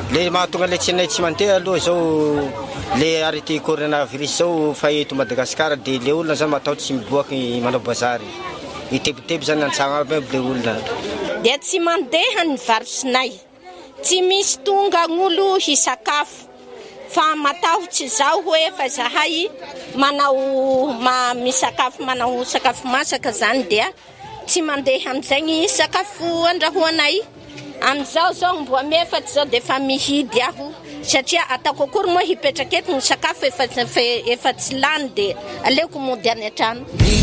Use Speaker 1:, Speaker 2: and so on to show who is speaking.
Speaker 1: Le mahatonga le tsinay tsy mandeha aloha zao le arrêté coronavirus zao fa eto Madagasikara dia le olona zany matahotra tsy miboaky manao bazary. Itebiteby zany an-tsagno aby le olona.
Speaker 2: Dia tsy mandeha ny varosinay, tsy misy tonga gn'olo hisakafo. Fa matahotra izao hoe fa zahay manao misakafo manao sakafo masaka zany dia tsy mandeha amin'izay sakafo andrahoanay. Amin'izao zao mbo amefaty zao dia efa mihidy aho satria ataoko akory moa hipetraka eto ny sakafo efa tsy lany dia aleoko mody any an-trano.